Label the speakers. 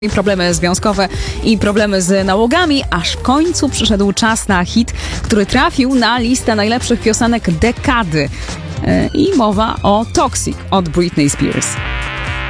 Speaker 1: I problemy związkowe i problemy z nałogami, aż w końcu przyszedł czas na hit, który trafił na listę najlepszych piosenek dekady. I mowa o Toxic od Britney Spears.